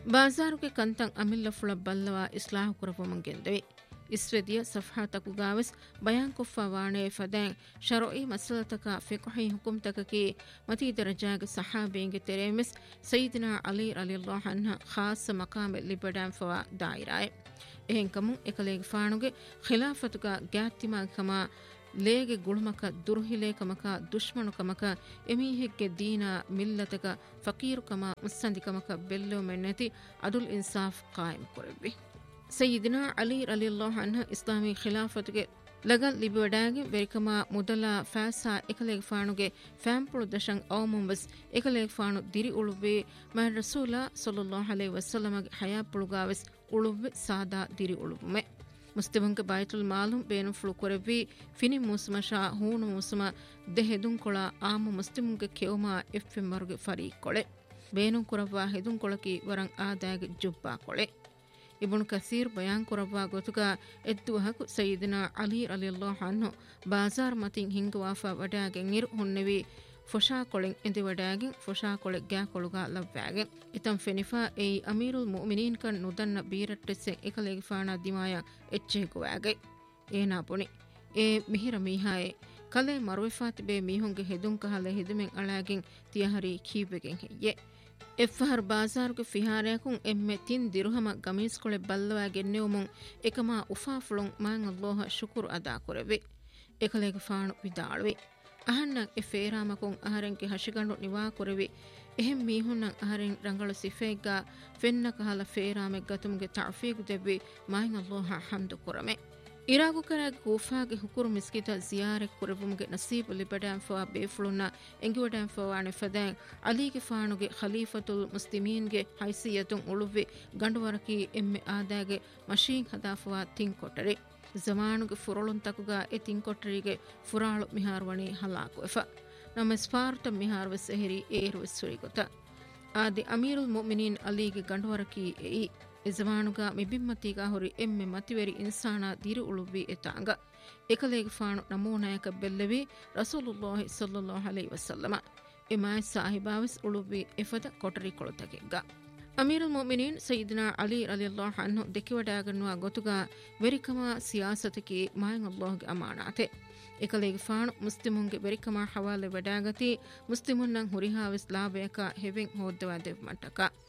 ಬಾಜಾರುಗೆ ಕಂತಂ ಅಮಿಲ್ಲ ಫುಳ ಬಲ್ಲವ ಇಸ್ಲಾಹು ಕುರಪಮಂಗೆಂದವೆ ಇಸ್ವೆದಿಯ ಸಫಹಾತಕು ಗಾವಸ್ ಬಯಾನ್ ಕೊಫ್ಫಾ ವಾಣೆ ಫದೆನ್ ಶರೊಯಿ ಮಸಲತಕ ಫಿಕ್ಹಿ ಹುಕುಮ್ತಕಕಿ ಮತಿ ದರಜಾಗ ಸಹಾಬೇಂಗೆ ತೆರೆಮಿಸ್ ಸಯ್ಯಿದ್ನಾ ಅಲಿ ರಲಿಯಲ್ಲಾಹು ಅನ್ಹು ಖಾಸ್ ಮಕಾಮ ಲಿಬಡಾನ್ ಫವಾ ದಾಯಿರಾಯ್ ಎಹೆನ್ ಕಮು ಎಕಲೇಗೆ ಫಾಣುಗೆ ಖಿಲಾಫತುಗ ಗ್ಯಾತ್ತಿಮಾ ಕಮ ಲೇಗೆ ಗುಳುಮಕ ದುರ್ಹಿಲೇಕಮಕ ದುಶ್ಮನುಕಮಕ ಎಮೀಹೆಗ್ಗೆ ದೀನ ಮಿಲ್ಲತಕ ಫಕೀರುಕಮ ಮುಸ್ಸಂದಿಕಮಕ ಬೆಲ್ಲೋ ಮೆನ್ನತಿ ಅದುಲ್ ಇನ್ಸಾಫ್ ಕಾಯಂ ಕೊರೆವ್ವಿ ಸಯ್ಯಿದ್ನಾ ಅಲಿ ರಲಿಯಲ್ಲಾಹು ಅನ್ಹು ಇಸ್ಲಾಮಿ ಖಿಲಾಫತುಗೆ ಲಗನ್ ಲಿಬಿವಡಾಗೆ ವೆರಿಕಮ ಮುದಲ ಫಾಸಾ ಎಕಲೇಗೆ ಫಾಣುಗೆ ಫ್ಯಾಂಪುಳು ದಶಂ ಔಮುಂಬಸ್ ಎಕಲೇಗೆ ಫಾಣು ದಿರಿ ಉಳುವೆ ಮಹನ್ ರಸೂಲ ಸಲ್ಲಲ್ಲಾಹು ಅಲೈಹಿ ವಸಲ್ಲಮಗೆ ಹಯಾಪುಳುಗಾವೆಸ್ ಉಳುವೆ ಸಾದಾ ದಿರಿ ಉಳುವೆ ಮುಸ್ಲಿಮಂಗೆ ಬೈತುಲ್ ಮಾಲುಂ ಬೇನು ಫ್ಳು ಕೊರೆವಿ ಫಿನಿ ಮುಸ್ಮಶಾ ಹೂನು ಮುಸ್ಮ ದೆಹೆದುಂ ಕೊಳ ಆಮು ಮುಸ್ಲಿಮಂಗೆ ಕೆವಮಾ ಎಫ್ಎಂ ಮರುಗೆ ಫರೀಕ್ ಕೊಳೆ ಬೇನು ಕೊರವಾ ಹೆದುಂ ಕೊಳಕಿ ವರಂ ಆದಾಗೆ ಜುಬ್ಬಾ ಕೊಳೆ ಇಬ್ನು ಕಸೀರ್ ಬಯಾನ್ ಕೊರವಾ ಗೊತುಗ ಎದ್ದುವಹಕು ಸಯ್ಯಿದ್ನಾ ಅಲಿ ರಲಿಯಲ್ಲಾಹು ಅನ್ಹು ಬಾಜಾರ್ ಮತಿನ್ ಹಿಂಗವಾಫಾ ವಡಾಗೆನ್ ಇರು ಹುನ್ನೆವಿ ಫೊಶಾ ಕೊಳೆನ್ ಎಂದಿ ವಡಾಗೆನ್ ಫೊಶಾ ಕೊಳೆ ಗ್ಯಾ ಕೊಳುಗಾ ಲವ್ವಾಗೆನ್ ಇತಂ ಫೆನಿಫಾ ಏಯಿ ಅಮೀರುಲ್ ಮುಅ್ಮಿನೀನ್ ಕನ್ ನುದನ್ನ ಬೀರಟ್ಟೆಸ್ಸೆನ್ ಎಕಲೇಗೆ ಫಾಣಾ ದಿಮಾಯ ಎಚ್ಚೆಗುವಾಗೆ ಏನಾ ಪುಣಿ ಏ ಮಿಹಿರ ಮೀಹಾಯೆ ಕಲೆ ಮರುವೆಫಾತಿ ಬೇ ಮೀಹುಂಗೆ ಹೆದುಂ ಕಹಲೆ ಹಿದುಮೆನ್ ಅಳಾಗೆನ್ ತಿಯಹರಿ ಕೀವೆಗೆನ್ ಹೆಯ್ಯೆ ಎಫ್ಫಹರ್ ಬಾಜಾರುಗೆ ಫಿಹಾರಯಕುಂ ಎಮ್ಮೆ ತಿನ್ ದಿರುಹಮ ಗಮೀಸ್ಕೊಳೆ ಬಲ್ಲವಾಗೆನ್ನೆವುಮುಂ ಎಕಮಾ ಉಫಾಫುಳುಂ ಮಾನ್ ಅಲ್ಲಾಹ ಶುಕುರು ಅದಾ ಕೊರೆವೆ ಎಕಲೇಗೆ ಫಾಣು ವಿದಾಳುವೆ ಅಹನ್ನಂ ಎ ಫೇರಾಮಕುಂ ಅಹರೆಂಗೆ ಹಶಿಗಂಡು ನಿವಾ ಕೊರೆವೆ ಎಹೆಂ ಮೀಹುನ್ನಂ ಅಹರೆಂ ರಂಗಳು ಸಿಫೆಗ್ಗಾ ಫೆನ್ನ ಕಹಲ ಫೇರಾಮೆಗ್ ಗತುಮ್ಗೆ ತಅಫೀಗು ದೆವ್ವಿ ಮಾನ್ ಅಲ್ಲಾಹ ಹಮ್ದು ಕೊರಮೆ ಇರಾಕು ಕರಾಗ ಕೂಫಾಗೆ ಹುಕುರು ಮಿಸ್ಕಿತ ಜಿಯಾರೆಕ್ ಕುರಬುಮ್ಗೆ ನಸೀಬು ಲಿಬಡಾನ್ ಫವಾ ಬೇಫುಳುನ್ನ ಎಂಗಿವಡಾನ್ ಫವಾನೆ ಫದಾನ್ ಅಲಿಗೆ ಫಾಣುಗೆ ಖಲೀಫತುಲ್ ಮುಸ್ಲಿಮೀನ್ಗೆ ಹೈಸಿಯತುಂ ಉಳುವೆ ಗಂಡುವರಕಿ ಎಮ್ಮೆ ಆದಾಗೆ ಮಶೀನ್ ಹದಾಫವಾ ತಿಂ ಕೊಟ್ಟರೆ ಜಮಾನುಗೆ ಫುರಳುನ್ ತಕುಗ ಎ ತಿಂ ಕೊಟ್ಟರಿಗೆ ಫುರಾಳು ಮಿಹಾರ್ವಣಿ ಹಲಾಕು ಎಫ ನಮ್ಮ ಸ್ಫಾರ್ತ ಮಿಹಾರ್ವೆಸ್ ಎಹಿರಿ ಏರುವೆಸ್ ಸುರಿಗೊತ ಆದಿ ಅಮೀರುಲ್ ಮುಅ್ಮಿನೀನ್ ಅಲಿಗೆ ಗಂಡುವರಕಿ ಎಯಿ ಇಜಮಾನುಗ ಮಿಬಿಮ್ಮತಿಗ ಹೊರಿ ಎಮ್ಮೆ ಮತಿವೆರಿ ಇನ್ಸಾನ ದಿರು ಉಳುವಿ ಎತಾಂಗ ಎಕಲೇಗೆ ಫಾಣು ನಮೂನಾಯಕ ಬೆಲ್ಲೆವಿ ರಸೂಲುಲ್ಲಾಹಿ ಸಲ್ಲಲ್ಲಾಹು ಅಲೈಹಿ ವಸಲ್ಲಮ ಇಮಾಯ್ ಸಾಹಿಬಾವಿಸ್ ಉಳುವಿ ಎಫದ ಕೊಟರಿ ಕೊಳತಗೆಗ್ಗ ಅಮೀರುಲ್ ಮುಅ್ಮಿನೀನ್ ಸಯ್ಯಿದ್ನಾ ಅಲಿ ರಲಿಯಲ್ಲಾಹು ಅನ್ಹು ದೆಕಿವಡಾಗನ್ನುವ ಗೊತುಗ ವೆರಿಕಮ ಸಿಯಾಸತಕಿ ಮಾಯನ್ ಅಲ್ಲಾಹ್ಗೆ ಅಮಾನಾತೆ ಎಕಲೇಗೆ ಫಾಣು ಮುಸ್ಲಿಮುಂಗೆ ವೆರಿಕಮ ಹವಾಲೆ ವಡಾಗತಿ ಮುಸ್ಲಿಮುನ್ನಂ ಹುರಿಹಾವಿಸ್ ಲಾಭಯಕ ಹೆವೆನ್ ಹೋದ್ದವಾ ದೆವ್ ಮಟ್ಟಕ